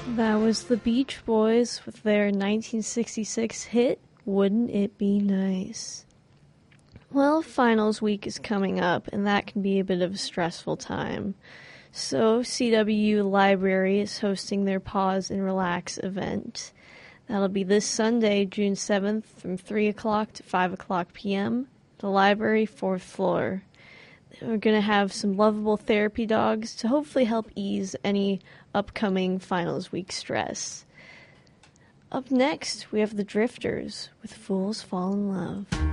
That was the Beach Boys with their 1966 hit, Wouldn't It Be Nice? Well, finals week is coming up, and that can be a bit of a stressful time. So, CW Library is hosting their Pause and Relax event. That'll be this Sunday, June 7th, from 3 o'clock to 5 o'clock p.m., the library 4th floor. We're going to have some lovable therapy dogs to hopefully help ease any upcoming finals week stress. Up next, we have the Drifters with Fools Fall in Love.